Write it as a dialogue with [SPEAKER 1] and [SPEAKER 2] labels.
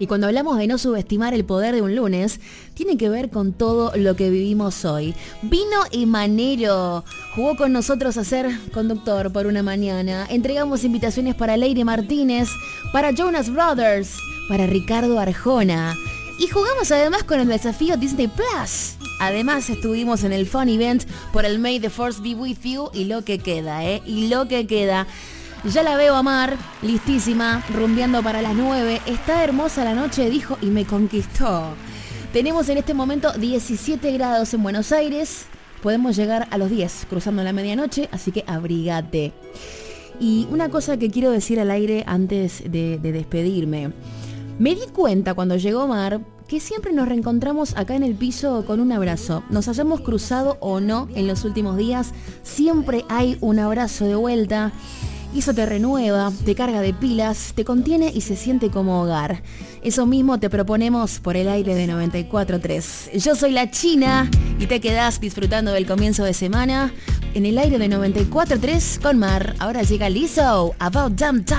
[SPEAKER 1] Y cuando hablamos de no subestimar el poder de un lunes, tiene que ver con todo lo que vivimos hoy. Vino Emanero, jugó con nosotros a ser conductor por una mañana. Entregamos invitaciones para Leire Martínez, para Jonas Brothers, para Ricardo Arjona. Y jugamos además con el desafío Disney Plus. Además estuvimos en el Fun Event por el May the Force Be With You y lo que queda, y lo que queda. Ya la veo a Mar, listísima, rumbeando para las 9. Está hermosa la noche, dijo, y me conquistó. Tenemos en este momento 17 grados en Buenos Aires. Podemos llegar a los 10, cruzando la medianoche, así que abrígate. Y una cosa que quiero decir al aire antes de despedirme. Me di cuenta cuando llegó Mar que siempre nos reencontramos acá en el piso con un abrazo. Nos hayamos cruzado o no en los últimos días, siempre hay un abrazo de vuelta. Y eso te renueva, te carga de pilas, te contiene y se siente como hogar. Eso mismo te proponemos por el aire de 94.3. Yo soy la China y te quedás disfrutando del comienzo de semana en el aire de 94.3 con Mar. Ahora llega Lizzo, About Damn Time.